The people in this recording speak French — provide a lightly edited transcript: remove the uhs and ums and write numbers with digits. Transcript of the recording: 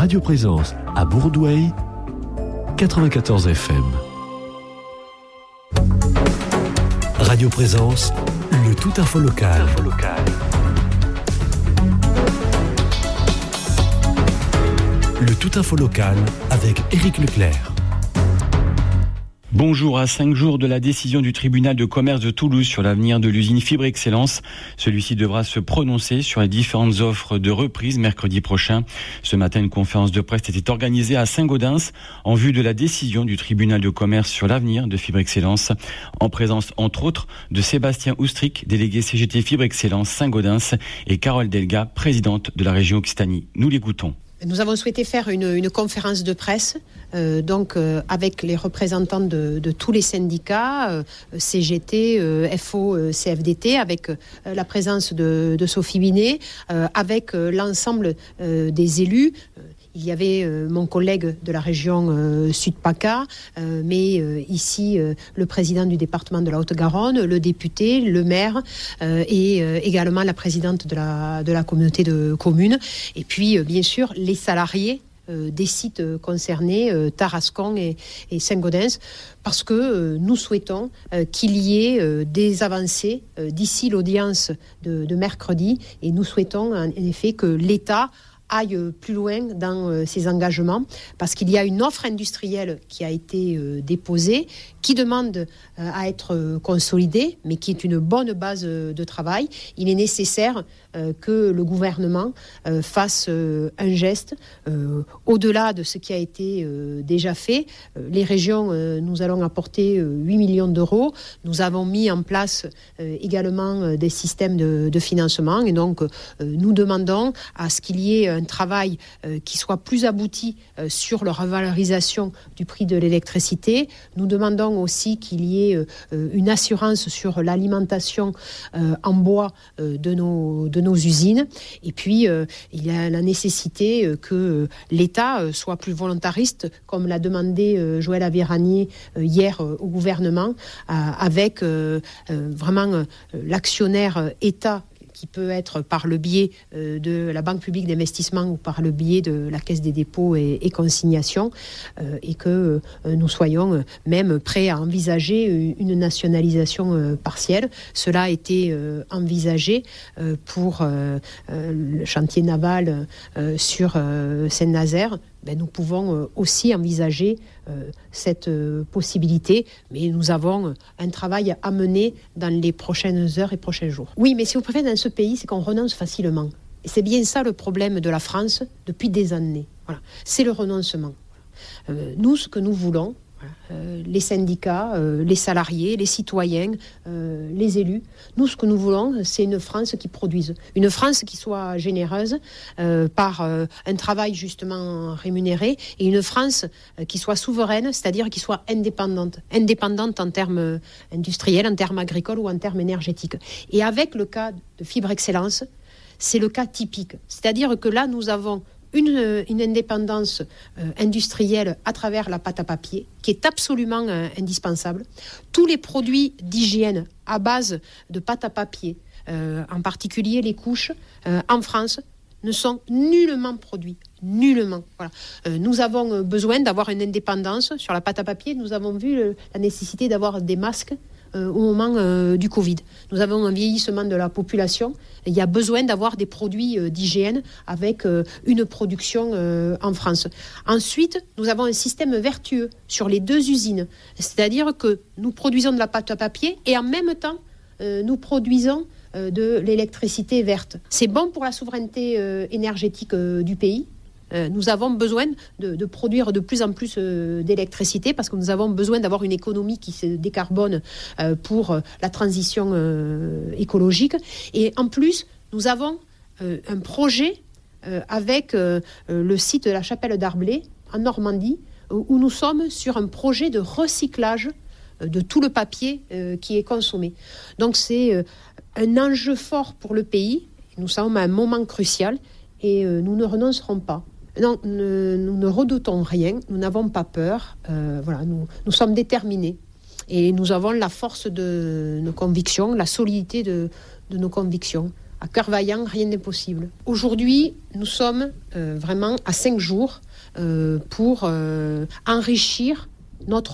Radio Présence à Bourdoueil, 94 FM. Radio Présence, le tout info local. Le tout info local avec Éric Leclerc. Bonjour, à 5 jours de la décision du tribunal de commerce de Toulouse sur l'avenir de l'usine Fibre Excellence, celui-ci devra se prononcer sur les différentes offres de reprise mercredi prochain. Ce matin, une conférence de presse était organisée à Saint-Gaudens en vue de la décision du tribunal de commerce sur l'avenir de Fibre Excellence, en présence entre autres de Sébastien Oustric, délégué CGT Fibre Excellence Saint-Gaudens, et Carole Delga, présidente de la région Occitanie. Nous l'écoutons. Nous avons souhaité faire une conférence de presse avec les représentants de tous les syndicats, CGT, FO, CFDT, avec la présence de Sophie Binet, avec l'ensemble des élus. Il y avait mon collègue de la région Sud-PACA, mais ici le président du département de la Haute-Garonne, le député, le maire et également la présidente de la communauté de communes. Et puis bien sûr les salariés des sites concernés, Tarascon et Saint-Gaudens, parce que nous souhaitons qu'il y ait des avancées d'ici l'audience de mercredi, et nous souhaitons en effet que l'État aille plus loin dans ses engagements, parce qu'il y a une offre industrielle qui a été déposée, qui demande à être consolidée, mais qui est une bonne base de travail. Il est nécessaire que le gouvernement fasse un geste au-delà de ce qui a été déjà fait. Les régions, nous allons apporter 8 millions d'euros. Nous avons mis en place également des systèmes de financement, et donc nous demandons à ce qu'il y ait un travail qui soit plus abouti sur la revalorisation du prix de l'électricité. Nous demandons aussi qu'il y ait une assurance sur l'alimentation en bois de nos usines. Et puis, il y a la nécessité que l'État soit plus volontariste, comme l'a demandé Joël Aviragnet hier au gouvernement, avec vraiment l'actionnaire État, qui peut être par le biais de la Banque publique d'investissement ou par le biais de la Caisse des dépôts et consignations, et que nous soyons même prêts à envisager une nationalisation partielle. Cela a été envisagé pour le chantier naval sur Saint-Nazaire. Nous pouvons aussi envisager cette possibilité, mais nous avons un travail à mener dans les prochaines heures et prochains jours. Oui, mais si vous préférez, dans ce pays, c'est qu'on renonce facilement. Et c'est bien ça le problème de la France depuis des années. Voilà. C'est le renoncement. Nous, ce que nous voulons, les syndicats, les salariés, les citoyens, les élus. Nous, ce que nous voulons, c'est une France qui produise. Une France qui soit généreuse par un travail justement rémunéré, et une France qui soit souveraine, c'est-à-dire qui soit indépendante. Indépendante en termes industriels, en termes agricoles ou en termes énergétiques. Et avec le cas de Fibre Excellence, c'est le cas typique. C'est-à-dire que là, nous avons une indépendance industrielle à travers la pâte à papier, qui est absolument indispensable. Tous les produits d'hygiène à base de pâte à papier, en particulier les couches, en France, ne sont nullement produits. Nullement. Voilà. Nous avons besoin d'avoir une indépendance sur la pâte à papier. Nous avons vu la nécessité d'avoir des masques au moment du Covid. Nous avons un vieillissement de la population. Il y a besoin d'avoir des produits d'hygiène avec une production en France. Ensuite, nous avons un système vertueux sur les deux usines. C'est-à-dire que nous produisons de la pâte à papier et en même temps, nous produisons de l'électricité verte. C'est bon pour la souveraineté énergétique du pays. Nous avons besoin de produire de plus en plus d'électricité, parce que nous avons besoin d'avoir une économie qui se décarbone pour la transition écologique. Et en plus, nous avons un projet avec le site de la Chapelle d'Arblay, en Normandie, où nous sommes sur un projet de recyclage de tout le papier qui est consommé. Donc c'est un enjeu fort pour le pays. Nous sommes à un moment crucial et nous ne renoncerons pas. Non, nous ne redoutons rien, nous n'avons pas peur, nous sommes déterminés et nous avons la force de nos convictions, la solidité de nos convictions, à cœur vaillant, rien n'est possible. Aujourd'hui, nous sommes vraiment à 5 jours pour enrichir notre